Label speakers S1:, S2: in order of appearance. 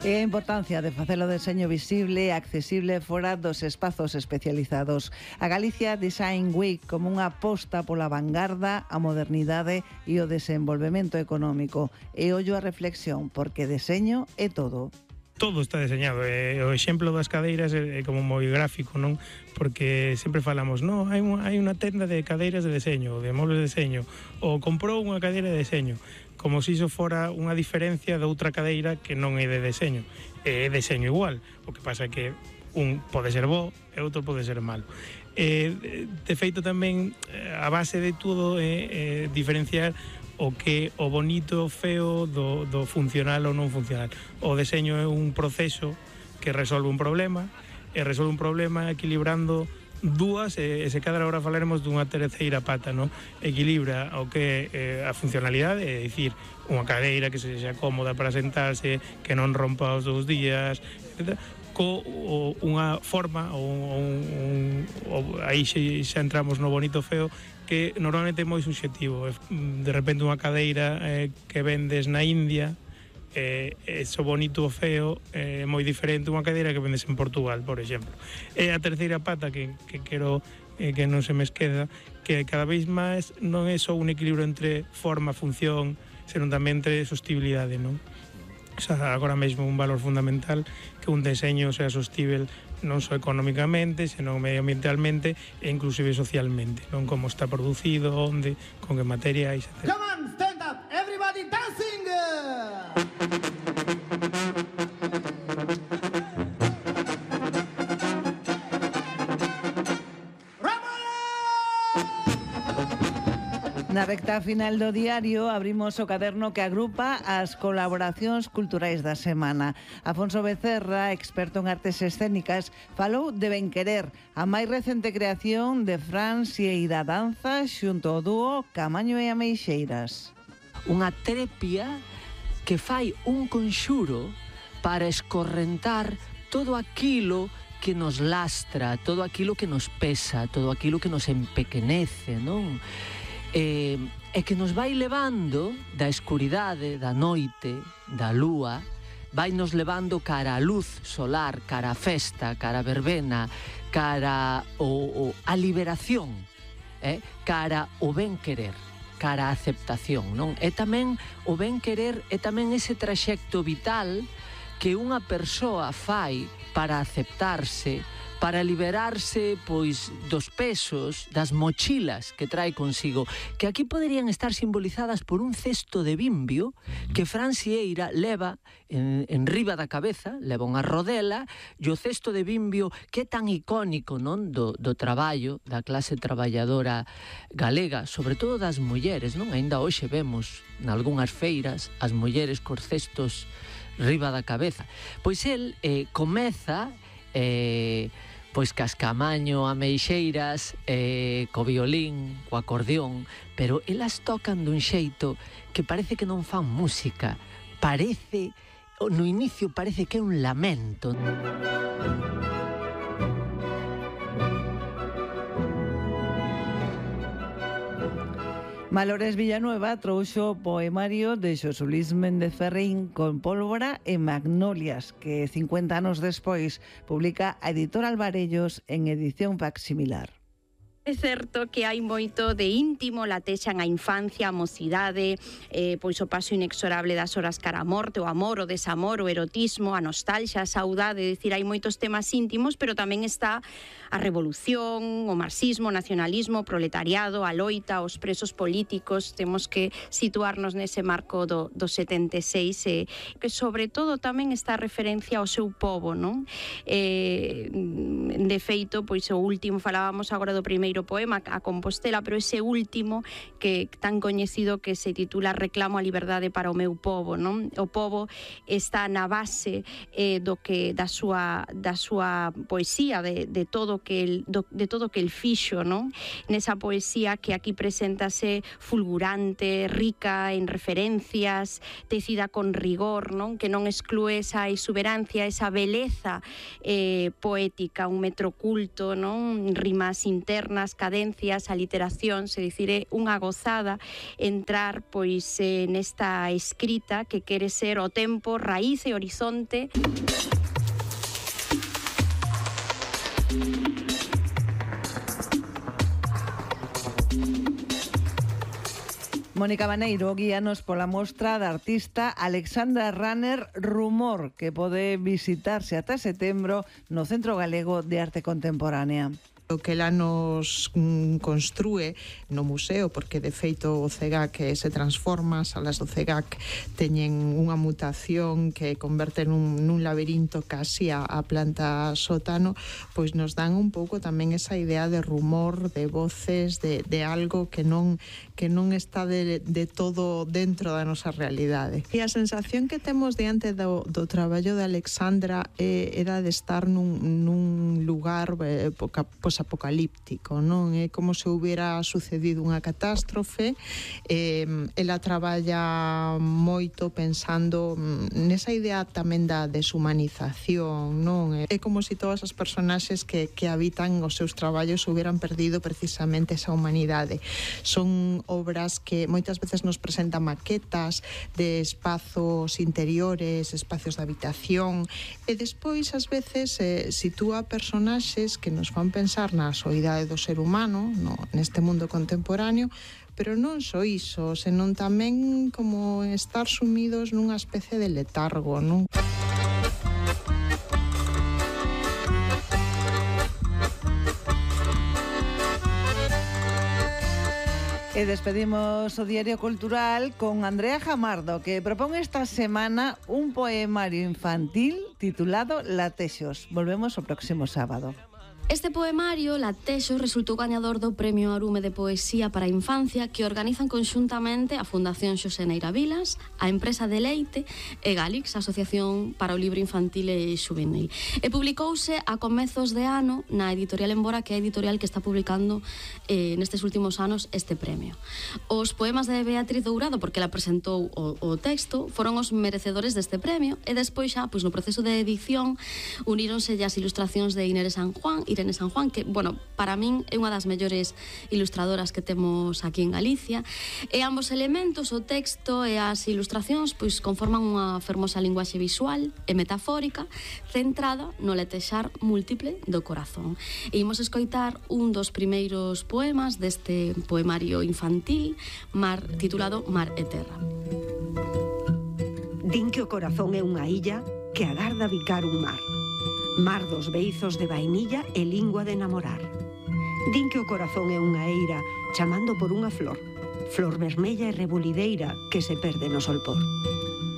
S1: E a importancia de facer o deseño visible e accesible fora dos espazos especializados. A Galicia Design Week como unha aposta pola vanguarda, a modernidade e o desenvolvemento económico. E ollo a reflexión, porque deseño é todo.
S2: Todo está deseñado, o exemplo das cadeiras é como moi gráfico, non? Porque sempre falamos, non, hai unha tenda de cadeiras de deseño, de mobles de deseño, ou comprou unha cadeira de deseño, como se iso fora unha diferencia de outra cadeira que non é de deseño. É deseño igual, o que pasa é que un pode ser bo e outro pode ser malo. De feito tamén, a base de todo é diferenciar o que o bonito o feo do funcional ou non funcional. O deseño é un proceso que resolve un problema, e resolve un problema equilibrando dúas, e se cada hora falaremos dunha terceira pata, non? Equilibra o que é a funcionalidade, é dicir, unha cadeira que sexa cómoda para sentarse, que non rompa os 2 días, etc., unha forma aí xa entramos no bonito feo, que normalmente é moi subxetivo. De repente unha cadeira que vendes na India, eso bonito o feo é moi diferente unha cadeira que vendes en Portugal, por exemplo. E a terceira pata que quero que non se me esqueza, que cada vez máis non é só un equilibrio entre forma, función, senón tamén entre sostibilidade, non? O sea, agora mesmo un valor fundamental que un deseño sea sostível non só económicamente, senón medioambientalmente e inclusive socialmente, non como está producido, onde, con que materiais, etc.
S3: Come on, stand up, everybody dancing!
S1: Na recta final do diario abrimos o caderno que agrupa as colaboracións culturais da semana. Afonso Becerra, experto en artes escénicas, falou de Benquerer, a máis recente creación de Fran Sieira Danza xunto ao dúo Camaño e Ameixeiras.
S4: Unha trepia que fai un conxuro para escorrentar todo aquilo que nos lastra, todo aquilo que nos pesa, todo aquilo que nos empequenece, non? E que nos vai levando da escuridade, da noite, da lúa, vai nos levando cara a luz solar, cara a festa, cara a verbena, cara a liberación, cara o ben querer, cara a aceptación, non? E tamén o ben querer é tamén ese traxecto vital que unha persoa fai para aceptarse, para liberarse, pois, dos pesos, das mochilas que trae consigo, que aquí poderían estar simbolizadas por un cesto de bimbio que Fran Sieira leva en riba da cabeza, leva unha rodela, e o cesto de bimbio que é tan icónico, non, do traballo, da clase traballadora galega, sobre todo das mulleres, non? Ainda hoxe vemos nalgúnas feiras as mulleres cos cestos riba da cabeza. Pois el comeza pois cas Camaño, Ameixeiras, co violín, co acordeón, pero elas tocan dun xeito que parece que non fan música, parece, no inicio parece que é un lamento.
S1: Malores Villanueva trouxo o poemario de Xosé Luis Méndez Ferrín con Pólvora e Magnolias, que 50 anos despois publica a editora Alvarellos en edición facsimilar.
S5: É certo que hai moito de íntimo, latexan a infancia, a mocidade, pois o paso inexorable das horas cara a morte, o amor, o desamor, o erotismo, a nostalgia, a saudade, é dicir, hai moitos temas íntimos, pero tamén está a revolución, o marxismo, o nacionalismo, o proletariado, a loita, os presos políticos, temos que situarnos nese marco do 76, que sobre todo tamén está a referencia ao seu pobo, non? De feito, pois o último, falábamos agora do primeiro poema, a Compostela, pero ese último que tan coñecido que se titula Reclamo a liberdade para o meu pobo, non? O pobo está na base da súa poesía, de todo que el fixo, non? Nesa poesía que aquí preséntase fulgurante, rica en referencias, tecida con rigor, non? Que non exclúe esa exuberancia, esa beleza poética, un metro culto, non? Rimas internas, as cadencias, a literación, se dicir, é unha gozada entrar pois nesta escrita que quere ser o tempo, raíz e horizonte.
S1: Mónica Baneiro, guíanos pola mostra da artista Alexandra Runner Rumor, que pode visitarse ata setembro no Centro Galego de Arte Contemporánea.
S6: O que ela nos construe no museo, porque de feito o CEGAC se transforma, as salas do CEGAC teñen unha mutación que converte nun laberinto casi a planta sótano, pois nos dan un pouco tamén esa idea de rumor, de voces, de algo que non está de todo dentro da nosa realidade. E a sensación que temos diante do traballo de Alexandra era de estar nun lugar apocalíptico, non? É como se hubiera sucedido unha catástrofe. Ela traballa moito pensando nesa idea tamén da deshumanización, non? É como se todas as personaxes que habitan os seus traballos hubieran perdido precisamente esa humanidade. Son obras que moitas veces nos presentan maquetas de espazos interiores, espacios de habitación, e despois ás veces sitúa personaxes que nos fan pensar na soidade do ser humano neste mundo contemporáneo, pero non só iso, senón tamén como estar sumidos nunha especie de letargo, non?
S1: E despedimos o Diario Cultural con Andrea Jamardo, que propón esta semana un poemario infantil titulado Latexos. Volvemos o próximo sábado.
S7: Este poemario, Latexos, resultou gañador do Premio Arume de Poesía para a Infancia que organizan conxuntamente a Fundación Xosé Neira Vilas, a Empresa de Leite e Galix, a Asociación para o Libro Infantil e Xuvenil. E publicouse a comezos de ano na editorial Embora, que é a editorial que está publicando nestes últimos anos este premio. Os poemas de Beatriz Dourado, porque ela presentou o texto, foron os merecedores deste premio, e despois xa, no proceso de edición, uníronse as ilustracións de Irene San Juan, que, para min é unha das mellores ilustradoras que temos aquí en Galicia, e ambos elementos, o texto e as ilustracións, conforman unha fermosa linguaxe visual e metafórica centrada no letexar múltiple do corazón. E imos escoitar un dos primeiros poemas deste poemario infantil titulado Mar e Terra.
S8: Din que o corazón é unha illa que agarda bicar un mar. Mar dos beizos de vainilla e lingua de enamorar. Din que o corazón é unha eira chamando por unha flor, flor vermella e rebulideira que se perde no solpor.